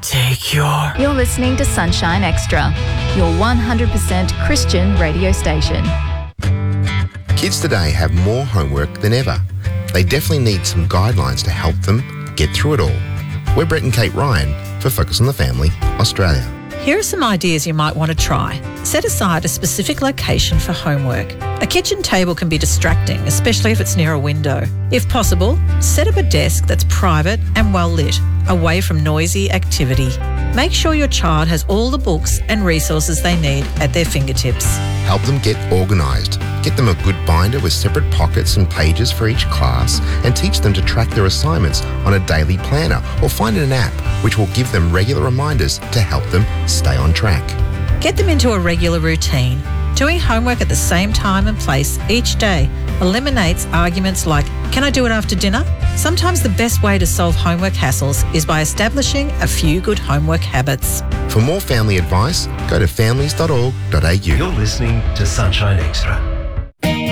Take your... You're listening to Sunshine Extra, your 100% Christian radio station. Kids today have more homework than ever. They definitely need some guidelines to help them get through it all. We're Brett and Kate Ryan for Focus on the Family, Australia. Here are some ideas you might want to try. Set aside a specific location for homework. A kitchen table can be distracting, especially if it's near a window. If possible, set up a desk that's private and well lit, away from noisy activity. Make sure your child has all the books and resources they need at their fingertips. Help them get organised. Get them a good binder with separate pockets and pages for each class, and teach them to track their assignments on a daily planner, or find an app which will give them regular reminders to help them stay on track. Get them into a regular routine. Doing homework at the same time and place each day eliminates arguments like, can I do it after dinner? Sometimes the best way to solve homework hassles is by establishing a few good homework habits. For more family advice, go to families.org.au. You're listening to Sunshine Extra.